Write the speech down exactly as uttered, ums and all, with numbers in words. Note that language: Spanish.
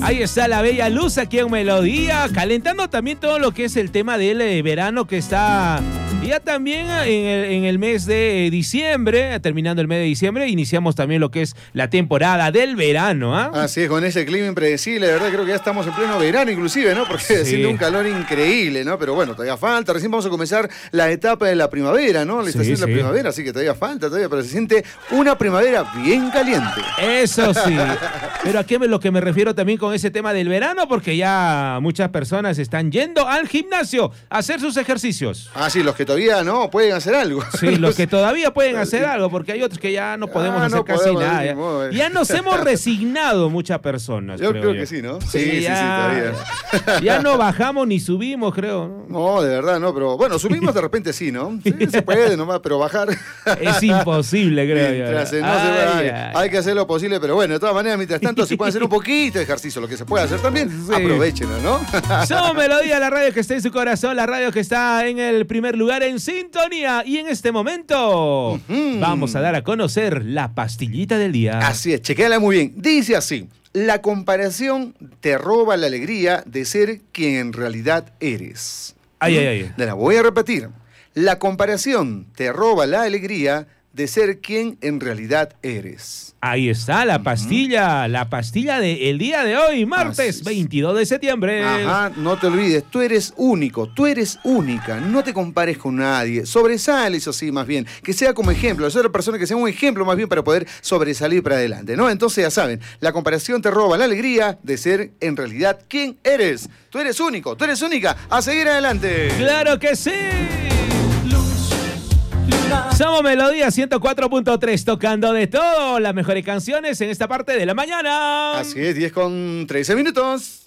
Ahí está la bella luz aquí en Melodía, calentando también todo lo que es el tema del eh, verano que está ya también en el, en el mes de diciembre, terminando el mes de diciembre, iniciamos también lo que es la temporada del verano. ¿eh? Así es, con ese clima impredecible, de verdad creo que ya estamos en pleno verano inclusive, ¿no? Porque sí. Siente un calor increíble, ¿no? Pero bueno, todavía falta, recién vamos a comenzar la etapa de la primavera, ¿no? La estación sí, de la sí. primavera, así que todavía falta, todavía, pero se siente una primavera bien caliente. Eso sí, pero aquí es lo que me refiero también con ese tema del verano, porque ya muchas personas están yendo al gimnasio a hacer sus ejercicios. Ah, sí, los que todavía no pueden hacer algo. Sí, los que todavía pueden hacer algo, porque hay otros que ya no podemos ah, hacer no casi podemos, nada. Ya. Modo, ya nos hemos resignado muchas personas. Yo creo, creo yo. que sí, ¿no? Sí, sí, ya, sí, todavía. Ya no bajamos ni subimos, creo. ¿no? No, de verdad, no, pero bueno, subimos de repente sí, ¿no? Sí, se puede nomás, pero bajar es imposible, creo mientras, yo. No ay, se ay, ay. Hay que hacer lo posible, pero bueno, de todas maneras, mientras tanto, si pueden hacer un poquito de ejercicio, lo que se puede hacer también, sí. Aprovechenlo, ¿no? Somos Melodía, la radio que está en su corazón, la radio que está en el primer lugar en sintonía. Y en este momento uh-huh. vamos a dar a conocer la pastillita del día. Así es, chequéala muy bien. Dice así: la comparación te roba la alegría de ser quien en realidad eres. Ay, ay, ay. Te la voy a repetir. La comparación te roba la alegría de ser quien en realidad eres. Ahí está la pastilla, uh-huh. la pastilla del día de hoy, martes veintidós de septiembre. Ajá, no te olvides, tú eres único, tú eres única, no te compares con nadie, sobresale, eso sí, más bien, que sea como ejemplo, ser persona que sea un ejemplo más bien para poder sobresalir para adelante, ¿no? Entonces ya saben, la comparación te roba la alegría de ser en realidad quien eres. Tú eres único, tú eres única, a seguir adelante. ¡Claro que sí! Somos Melodía ciento cuatro punto tres, tocando de todo, las mejores canciones en esta parte de la mañana. Así es, diez con trece minutos.